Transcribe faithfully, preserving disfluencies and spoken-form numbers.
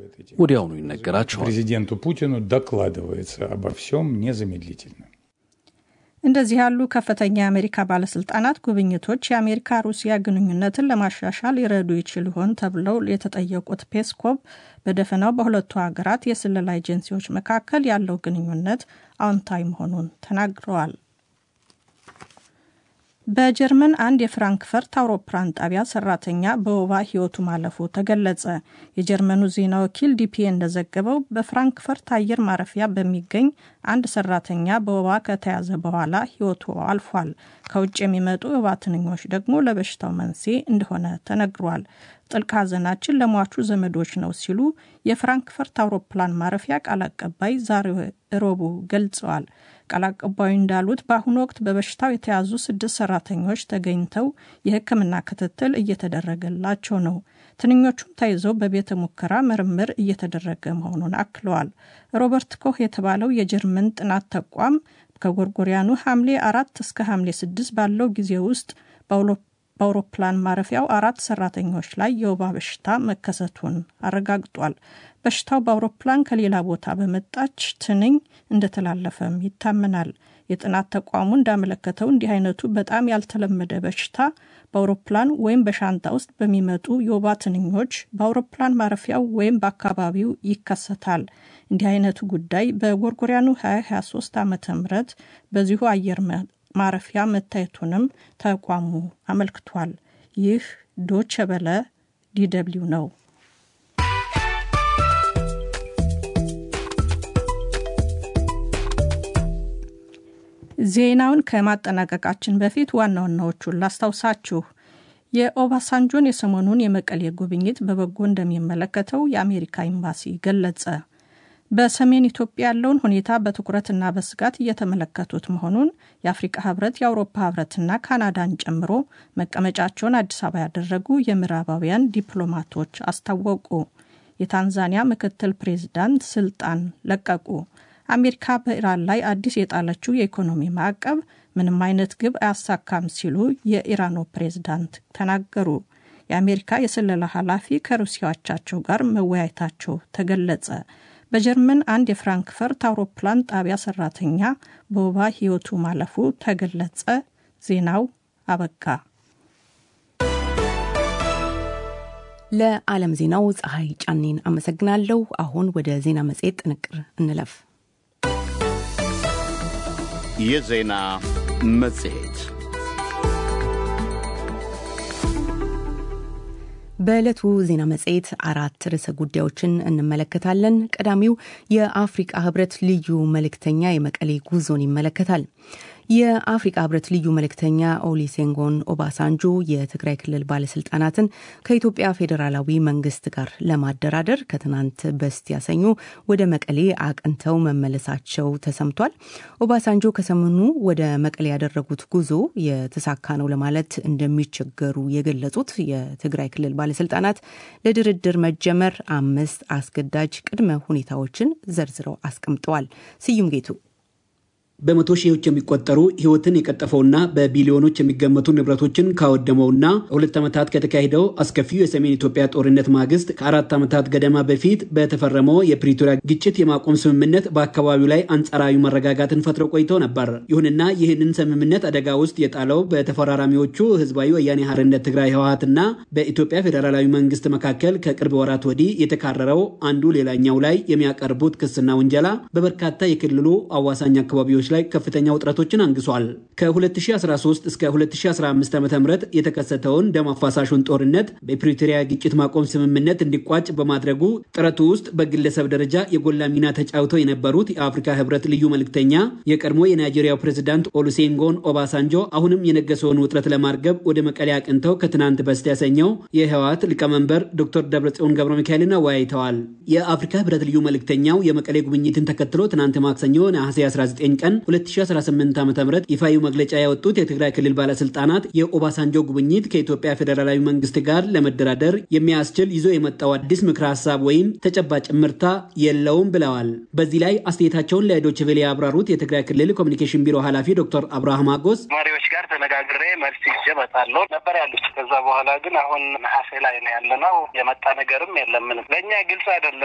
ወዲያውኑ ይነገራቸዋል። Президенту Путину докладывается обо всем незамедлительно. እንደዚህ ያሉ ከፍተኛ የአሜሪካ ባለስልጣናት ጉብኝቶች የአሜሪካ ሩሲያ ግንኙነትን ለማሻሻል ይረዱ ይችል ይሆን ተብለው የተጠየቁት ፔስኮቭ በደፈናው በሁለቱ ሀገራት የስለላ ኤጀንሲዎች መካከል ያለው ግንኙነት አዎንታዊ መሆኑን ተናግረዋል። በጀርመን አንድ የፍራንክፈርት አውሮፕላን ጣቢያ ሰራተኛ በወባ ህይወቱ ማለፉ ተገለጸ። የጀርመኑ ዜና ወኪል ዲፒ እንደዘገበው በፍራንክፈርት አየር ማረፊያ በሚገኝ አንድ ሰራተኛ በወባ ከተያዘ በኋላ ህይወቱ አልፏል። ከውጭ የሚመጡ የወባ ትንኞች ደግሞ ለበሽታው መንስኤ እንደሆነ ተነግሯል። ጥልቅ ሐዘናችን ለሟቹ ዘመዶች ነው ሲሉ የፍራንክፈርት አውሮፕላን ማረፊያ ቃል አቀባይ ዛሬ ረቡዕ ገልጸዋል። ቃል አቀባዩ እንዳሉት በአሁኑ ወቅት በበሽታው የተያዙ ስድስት ሰራተኞች ተገኝተው የሕክምና ክትትል እየተደረገላቸው ነው። ትንኞቹም ተይዘው በቤተ ሙከራ ምርምር እየተደረገ መሆኑን አክለዋል። ሮበርት ኮህ የተባለው የጀርመን ጥናት ተቋም ከጎርጎሪያኑ ሐምሌ አራት እስከ ሐምሌ ስድስት ባለው ጊዜ ውስጥ በአውሮፕላን ማረፊያው አራት ሰራተኞች ላይ የወባ በሽታ መከሰቱን አረጋግጧል። በሽታው በአውሮፕላን ከሌላ ቦታ በመጣች ትንኝ እንደተላለፈም ይታመናል። የጥናት ተቋሙ እንዳመለከተው እንዲህ አይነቱ በጣም ያልተለመደ በሽታ በአውሮፕላን ወይም በሻንጣ ውስጥ በሚመጡ የወባ ትንኞች በአውሮፕላን ማረፊያው ወይም በአካባቢው ይከሰታል። እንዲህ አይነቱ ጉዳይ በጎርጎሪያኑ ሁለት ሺህ ሃያ ሶስት ዓመተ ምህረት በዚሁ አየር ማረፊያ መታየቱንም ተቋሙ አመልክቷል። ይህ ዶቼ ቬለ ዲደብሊው ነው። ዜናውን ከማጠናቀቃችን በፊት ዋና ዋናዎቹን ላስታውሳችሁ። የኦባሳንጆን የሰሞኑን የመቀሌ ጉብኝት በበጎ እንደሚመለከተው የአሜሪካ ኤምባሲ ገለጸ። በሰሜን ኢትዮጵያ ያለውን ሁኔታ በትኩረትና በስጋት እየተመለከቱት መሆኑን የአፍሪካ ህብረት፣ የአውሮፓ ህብረትና ካናዳን ጨምሮ መቀመጫቸውን አዲስ አበባ ያደረጉ የምዕራባውያን ዲፕሎማቶች አስታወቁ። የታንዛኒያ ምክትል ፕሬዝዳንት ስልጣን ለቀቁ። አሜሪካ በኢራን ላይ አዲስ የጣለችው የኢኮኖሚ ማዕቀብ ምንም አይነት ግብ አያሳካም ሲሉ የኢራኑ ፕሬዝዳንት ተናገሩ። የአሜሪካ የስለላ ኃላፊ ከሩሲያዎቻቸው ጋር መወያየታቸው ተገለጸ። በጀርመን አንድ የፍራንክፈርት አውሮፕላን ጣቢያ ሰራተኛ በወባ ህይወቱ ማለፉ ተገለጸ። ዜናው አበቃ። ለዓለም ዜናው ፀሐይ ጫኔን አመሰግናለሁ። አሁን ወደ ዜና መጽሔት ጥንቅር እንለፍ። የዜና መጽሔት በዕለቱ ዜና መጽሔት አራት ርዕሰ ጉዳዮችን እንመለከታለን። ቀዳሚው የአፍሪካ ህብረት ልዩ መልእክተኛ የመቀሌ ጉዞን ይመለከታል። የአፍሪካ ህብረት ልዩ መልእክተኛ ኦሉሴጉን ኦባሳንጆ የትግራይ ክልል ባለስልጣናትን ከኢትዮጵያ ፌዴራላዊ መንግስት ጋር ለማደራደር ከትናንት በስቲያ ሰኞ ወደ መቀሌ አቅንተው መመለሳቸው ተሰምቷል። ኦባሳንጆ ከሰሞኑ ወደ መቀሌ ያደረጉት ጉዞ የተሳካ ነው ለማለት እንደሚቸገሩ የገለጹት የትግራይ ክልል ባለስልጣናት ለድርድር መጀመር አምስት አስገዳጅ ቅድመ ሁኔታዎችን ዘርዝረው አስቀምጠዋል። ስዩም ጌቱ በመቶ ሺዎች የሚቆጠሩ ህይወትን የቀጠፈውና በቢሊዮኖች የሚገመቱ ንብረቶችን ካወደመውና ሁለት ዓመታት ከተካሄደው አስከፊው የሰሜን ኢትዮጵያ ጦርነት ማግስት ከአራት ዓመታት ገደማ በፊት በተፈረመው የፕሪቶሪያ ግጭት የማቆም ስምምነት በአካባቢው ላይ አንጻራዊ መረጋጋትን ፈጥሮ ቆይቶ ነበር። ይሁንና ይህንን ስምምነት አደጋ ውስጥ የጣለው በተፈራራሚዎቹ ህዝባዊ ወያኔ ሓርነት ትግራይ ህወሓትና በኢትዮጵያ ፌዴራላዊ መንግስት መካከል ከቅርብ ወራት ወዲህ የተካረረው አንዱ ሌላኛው ላይ የሚያቀርቡት ክስና ወንጀላ በበርካታ የክልሉ አዋሳኝ አካባቢዎች ላይ ከፍተኛ ውጥረቶችን አንግሷል። ከ2013 እስከ ሁለት ሺህ አስራ አምስት ዓ.ም የተከሰተውን ደም አፋሳሹን ጦርነት በፕሪቶሪያ ግጭት ማቆም ስምምነት እንዲቋጭ በማድረጉ ጥረቱ ውስጥ በግለሰብ ደረጃ የጎላ ሚና ተጫውተው የነበሩት የአፍሪካ ህብረት ልዩ መልእክተኛ የቀድሞ የናይጄሪያው ፕሬዝዳንት ኦሉሴጉን ኦባሳንጆ አሁንም የነገሰውን ውጥረት ለማርገብ ወደ መቀሌ አቅንተው ከትናንት በስቲያ ሰኞ የህወሓት ሊቀመንበር ዶክተር ደብረጽዮን ገብረሚካኤልን አወያይተዋል። የአፍሪካ ህብረት ልዩ መልእክተኛው የመቀሌ ጉብኝትን ተከትሎ ትናንት ማክሰኞ ነሐሴ አስራ ዘጠኝ ቀን ሁለት ሺህ አስራ ስምንት ዓ.ም ይፋዊ መግለጫ ያወጡት የትግራይ ክልል ባለስልጣናት የኦባሳንጆ ጉብኝት ከኢትዮጵያ ፌዴራላዊ መንግስት ጋር ለመደራደር የሚያስችል ይዞ የመጣው አዲስ ምክረ ሐሳብ ወይም ተጨባጭ ምርታ የለውም ብለዋል። በዚህ ላይ አስተያየታቸውን ለዶቼ ቬለ ያብራሩት የትግራይ ክልል ኮሚኒኬሽን ቢሮ ኃላፊ ዶክተር አብርሃም አጎስ ማሪዎች ጋር ተነጋግሬ መልስ ይጀበታለሁ ነበር ያሉት። ከዛ በኋላ ግን አሁን ነሐሴ ላይ ነው ያለነው። የመጣ ነገርም የለም። ለኛ ግልጽ አይደለም።